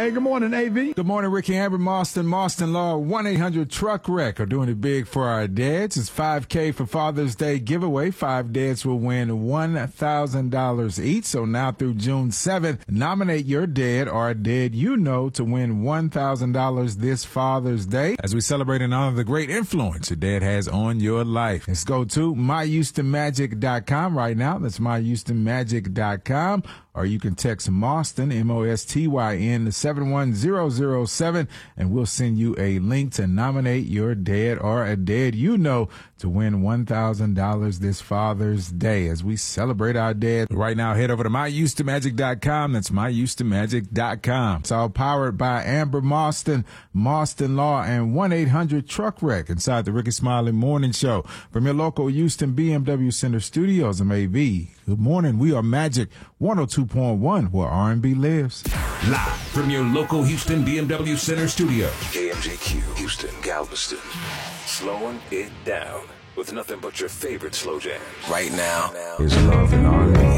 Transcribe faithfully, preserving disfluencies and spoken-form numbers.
Hey, good morning, A V. Good morning, Ricky Amber, Marston, Marston Law, one eight hundred truck wreck are doing it big for our dads. It's five K for Father's Day giveaway. Five dads will win one thousand dollars each. So now through June seventh, nominate your dad or a dad you know to win one thousand dollars this Father's Day as we celebrate and honor the great influence your dad has on your life. Let's go to my houston magic dot com right now. That's my houston magic dot com. Or you can text Marston, M O S T Y N, to seven one zero zero seven, and we'll send you a link to nominate your dad or a dad you know to win one thousand dollars this Father's Day as we celebrate our dad. Right now, head over to my houston magic dot com. That's my houston magic dot com. It's all powered by Amber Marston, Marston Law, and one eight hundred Truck Wreck inside the Ricky Smiley Morning Show. From your local Houston B M W Center Studios, I'm A V. Good morning. We are Magic one oh two point one, where R and B lives. Live from your local Houston B M W Center Studio. K M J Q, Houston, Galveston. Slowing it down with nothing but your favorite slow jams. Right now Is love and R and B.